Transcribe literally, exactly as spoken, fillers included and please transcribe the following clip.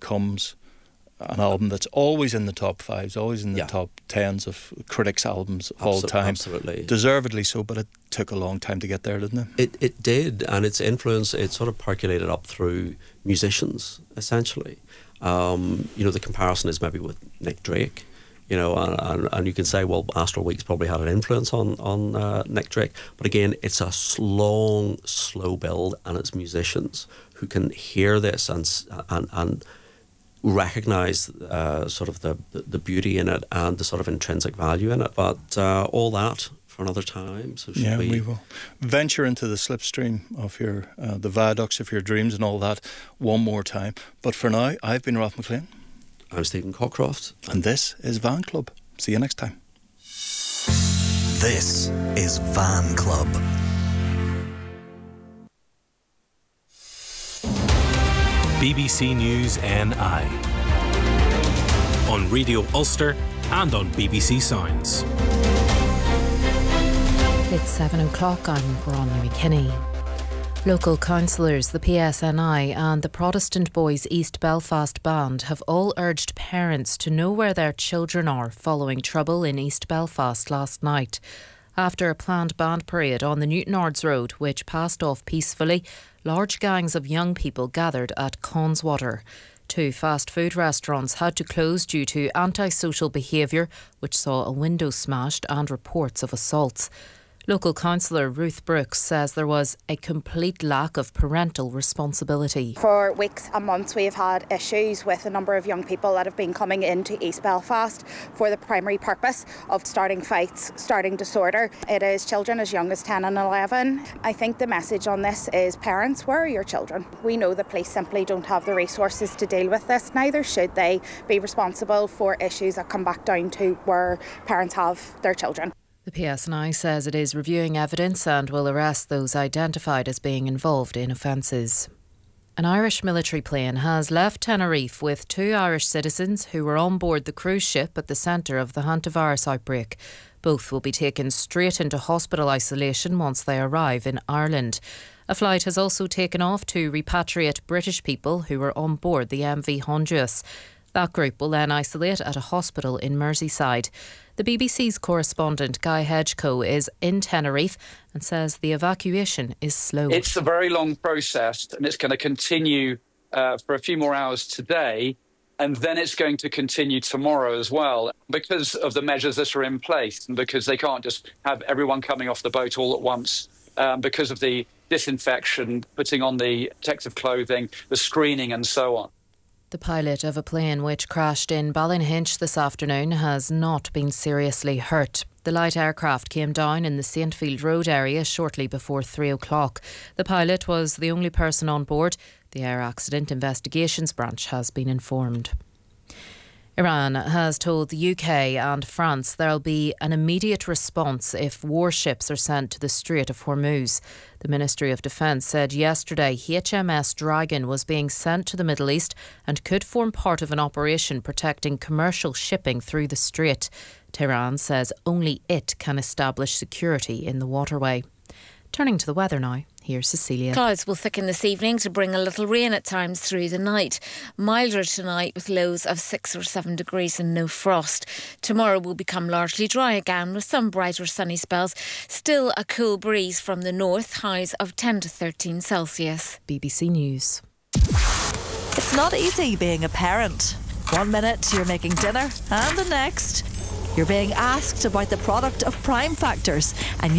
becomes an album that's always in the top fives, always in the Yeah. top tens of critics' albums of Absol- all time. absolutely. Deservedly so, but it took a long time to get there, didn't it? It it did, and its influence, it sort of percolated up through musicians, essentially. Um, you know, the comparison is maybe with Nick Drake, you know, and, and, and you can say, well, Astral Weeks probably had an influence on, on uh, Nick Drake. But again, it's a long, slow build, and it's musicians who can hear this and and, and recognise uh, sort of the, the, the beauty in it and the sort of intrinsic value in it. But uh, all that for another time. So should Yeah, we... we will venture into the slipstream of your, uh, the viaducts of your dreams and all that one more time. But for now, I've been Ralph McLean. I'm Stephen Cockcroft. And this is Van Club. See you next time. This is Van Club. B B C News N I on Radio Ulster and on B B C Sounds. It's seven o'clock. I'm Bronwyn McKinney. Local councillors, the P S N I and the Protestant Boys East Belfast Band have all urged parents to know where their children are following trouble in East Belfast last night. After a planned band parade on the Newtonards Road, which passed off peacefully, large gangs of young people gathered at Conswater. Two fast food restaurants had to close due to antisocial behaviour, which saw a window smashed and reports of assaults. Local councillor Ruth Brooks says there was a complete lack of parental responsibility. For weeks and months we have had issues with a number of young people that have been coming into East Belfast for the primary purpose of starting fights, starting disorder. It is children as young as ten and eleven. I think the message on this is parents, where are your children? We know the police simply don't have the resources to deal with this, neither should they be responsible for issues that come back down to where parents have their children. The P S N I says it is reviewing evidence and will arrest those identified as being involved in offences. An Irish military plane has left Tenerife with two Irish citizens who were on board the cruise ship at the centre of the hantavirus outbreak. Both will be taken straight into hospital isolation once they arrive in Ireland. A flight has also taken off to repatriate British people who were on board the M V Honduras. That group will then isolate at a hospital in Merseyside. The B B C's correspondent Guy Hedgecoe is in Tenerife and says the evacuation is slow. It's a very long process and it's going to continue uh, for a few more hours today, and then it's going to continue tomorrow as well because of the measures that are in place and because they can't just have everyone coming off the boat all at once um, because of the disinfection, putting on the protective clothing, the screening and so on. The pilot of a plane which crashed in Ballinhinch this afternoon has not been seriously hurt. The light aircraft came down in the Saintfield Road area shortly before three o'clock. The pilot was the only person on board. The Air Accident Investigations Branch has been informed. Iran has told the U K and France there'll be an immediate response if warships are sent to the Strait of Hormuz. The Ministry of Defence said yesterday H M S Dragon was being sent to the Middle East and could form part of an operation protecting commercial shipping through the strait. Tehran says only it can establish security in the waterway. Turning to the weather now, here's Cecilia. Clouds will thicken this evening to bring a little rain at times through the night. Milder tonight with lows of six or seven degrees and no frost. Tomorrow will become largely dry again with some brighter sunny spells. Still a cool breeze from the north, highs of ten to thirteen Celsius. B B C News. It's not easy being a parent. One minute you're making dinner and the next you're being asked about the product of Prime Factors and